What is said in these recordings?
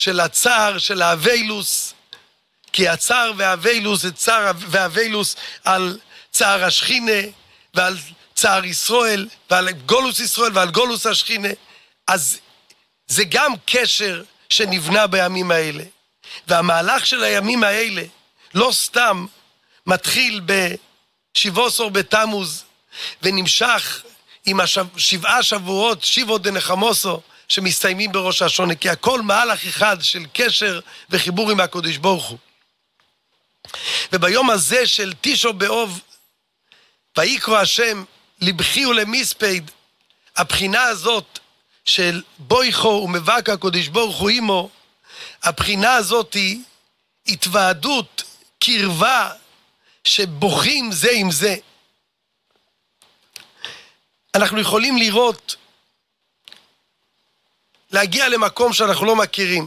של הצער של האבילוס, כי הצער והאבילוס זה צער והאבילוס על צער השכינה ועל צער ישראל ועל גולוס ישראל ועל גולוס השכינה. אז זה גם קשר שנבנה בימים האלה, והמהלך של הימים האלה לא סתם מתחיל ב17 בתמוז ונמשך עם 7 שבועות, שבו דנחמוסו, שמסתיימים בראש השונה, כי הכל מהלך אחד של קשר וחיבור עם הקדוש ברוך הוא. וביום הזה של תשעה באב, ויקרא השם לבכי ולמספד, הבחינה הזאת של בויכו ומבק הקדוש ברוך הוא עמו, הבחינה הזאת היא התוועדות, קרבה, שבוכים זה עם זה. אנחנו יכולים לראות, להגיע למקום שאנחנו לא מכירים,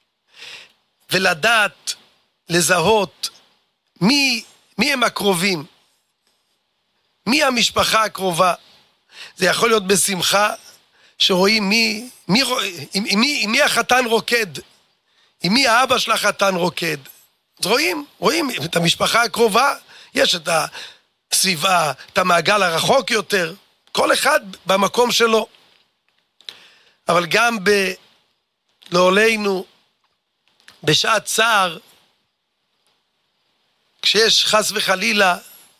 ולדעת, לזהות, מי הם הקרובים, מי המשפחה הקרובה. זה יכול להיות בשמחה, שרואים מי החתן רוקד, עם מי האבא של החתן רוקד. אז רואים את המשפחה הקרובה, יש את הסביבה, את המעגל הרחוק יותר, כל אחד במקום שלו. אבל גם לעולנו, בשעת צער, כשיש חס וחלילה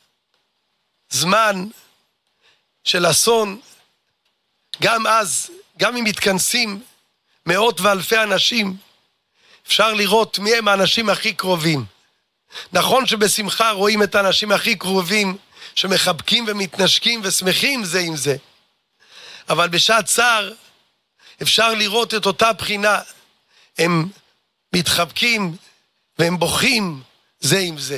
זמן של אסון, גם אז, גם אם מתכנסים מאות ואלפי אנשים, אפשר לראות מי הם האנשים הכי קרובים. נכון שבשמחה רואים את האנשים הכי קרובים, שמחבקים ומתנשקים ושמחים זה עם זה. אבל בשעת צער, אפשר לראות את אותה בחינה. הם מתחבקים והם בוכים זה עם זה.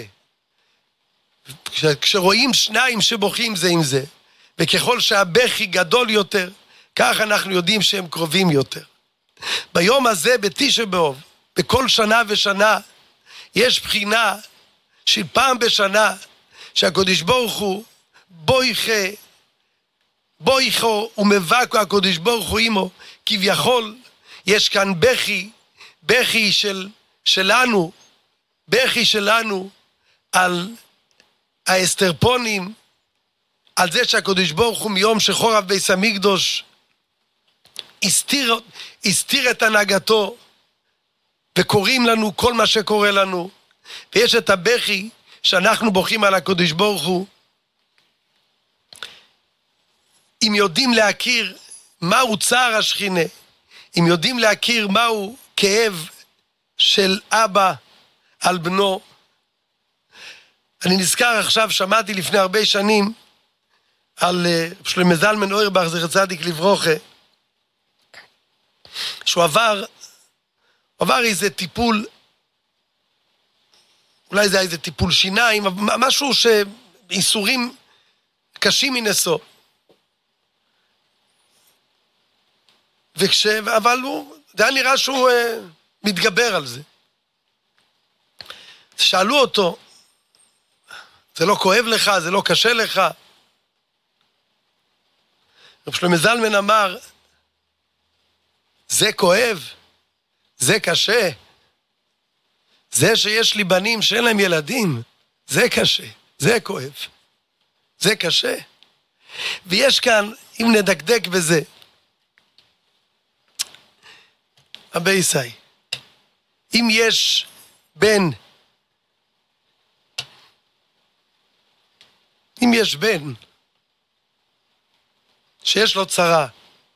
כשרואים שניים שבוכים זה עם זה, וככל שהבכי גדול יותר, כך אנחנו יודעים שהם קרובים יותר. ביום הזה, בתשעה באב, בכל שנה ושנה, יש בחינה של פעם בשנה, שהקדוש ברוך הוא בויכו ומבקו הקדוש ברוך הוא עמו, כביכול יש כאן בכי שלנו, בכי שלנו על האסתרפונים, על זה שהקדוש ברוך הוא מיום שחורב בית המקדוש הסתיר את הנהגתו, וקוראים לנו כל מה שקורה לנו, ויש את הבכי שאנחנו בוכים על הקדוש ברוך הוא. אם יודעים להכיר מהו צער השכינה, אם יודעים להכיר מהו כאב של אבא על בנו. אני נזכר עכשיו, שמעתי לפני הרבה שנים על שלמה זלמן אוירבך זכר צדיק לברוכה, שהוא עבר איזה טיפול, אולי זה היה איזה טיפול שיניים, משהו שאיסורים קשים מנסו. אבל זה היה נראה שהוא מתגבר על זה. שאלו אותו, זה לא כואב לך, זה לא קשה לך? רב שלמה זלמן אמר, זה כואב, זה קשה. זה שיש לי בנים שאין להם ילדים, זה קשה, זה כואב, זה קשה. ויש כאן, אם נדקדק בזה, אבי ישי, אם יש בן שיש לו צרה,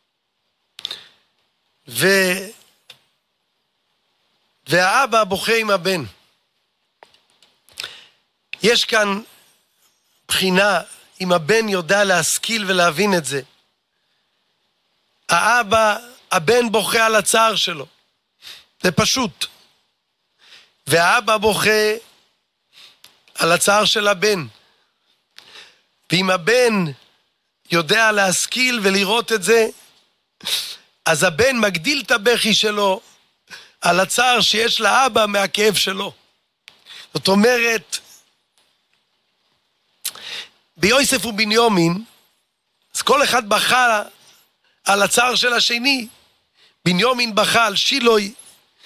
והאבא בוכה עם הבן, יש כאן בחינה, אם הבן יודע להשכיל ולהבין את זה. הבן בוכה על הצער שלו, זה פשוט, והאבא בוכה על הצער של הבן. ואם הבן יודע להשכיל ולראות את זה, אז הבן מגדיל את הבכי שלו על הצער שיש לאבא מהכאב שלו. זאת אומרת, ביוסף ובנימין, אז כל אחד בכה על הצער של השני. בנימין בכה על שילוי,